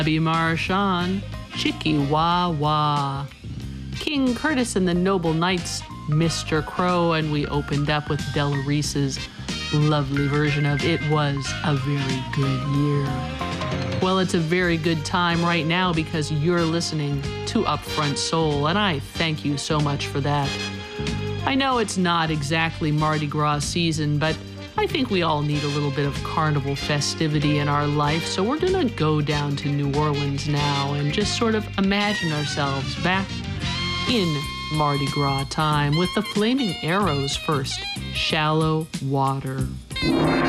Bobby Marchand, Chicky Wah Wah. King Curtis and the Noble Knights, Mr. Crow, and we opened up with Della Reese's lovely version of It Was a Very Good Year. Well, it's a very good time right now because you're listening to Upfront Soul, and I thank you so much for that. I know it's not exactly Mardi Gras season, but I think we all need a little bit of carnival festivity in our life, so we're going to go down to New Orleans now and just sort of imagine ourselves back in Mardi Gras time with the Flaming Arrows first, Shallow Water.